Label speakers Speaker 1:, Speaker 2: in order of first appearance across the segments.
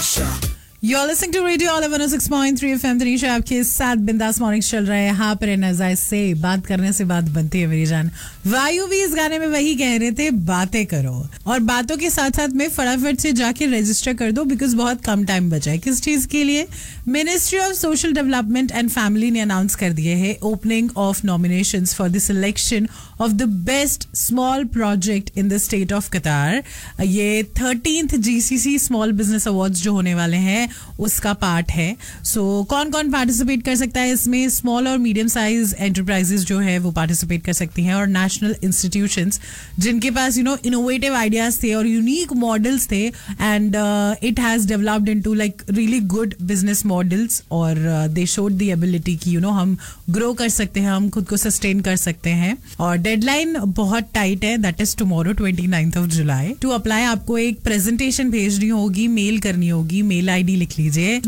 Speaker 1: You're listening to Radio Olive 106.3 FM. Tanisha आपके साथ बिंदास मॉर्निंग्स चल रहा है यहाँ पर नज़ार से बात करने से बात बनती है मेरी जान. वायु भी इस गाने में वही कह रहे थे, बातें करो और बातों के साथ साथ में फटाफट से जाके रजिस्टर कर दो बिकॉज बहुत कम टाइम बचा है. किस चीज के लिए? Ministry of social development and family ने अनाउंस कर दिए है opening of nominations for the selection of the best small project in the state of कतार. ये 13th GCC small business awards जो होने वाले हैं उसका पार्ट है. सो कौन कौन पार्टिसिपेट कर सकता है इसमें? स्मॉल और मीडियम साइज एंटरप्राइजेस जो है वो पार्टिसिपेट कर सकती हैं और नेशनल इंस्टीट्यूशंस जिनके पास इनोवेटिव आइडियाज थे और यूनिक मॉडल्स थे and it has developed into like really good business models और दे शोड द एबिलिटी कि हम ग्रो कर सकते हैं, हम खुद को सस्टेन कर सकते हैं. और डेडलाइन बहुत टाइट है, that is tomorrow 29th of July. To apply आपको एक प्रेजेंटेशन भेजनी होगी, मेल करनी होगी. मेल आईडी लिख लीजिए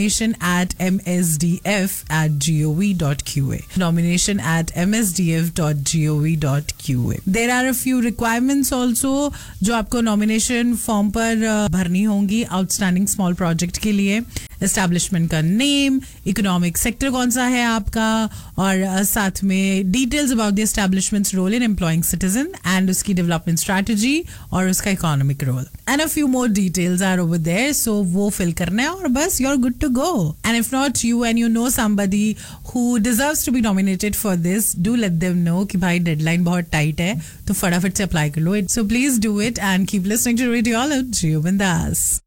Speaker 1: nomination@msdf@gov.qa. nomination@msdf.gov.qa. There are a few requirements also जो आपको नॉमिनेशन फॉर्म पर भरनी होंगी आउटस्टैंडिंग स्मॉल प्रोजेक्ट के लिए. एस्टैब्लिशमेंट का नेम, इकोनॉमिक सेक्टर कौन सा है आपका और साथ में details about the establishments role in employing citizen and उसकी डेवलपमेंट स्ट्रैटेजी और उसका economic role and a few more details are over there. सो वो फिल करना है और बस you are good to go. And if not you and you know somebody who deserves to be nominated for this, do let them know कि भाई deadline बहुत tight है तो फटाफट से अप्लाई कर लो. So please do it and keep listening to radio olive. जियो बिंदास.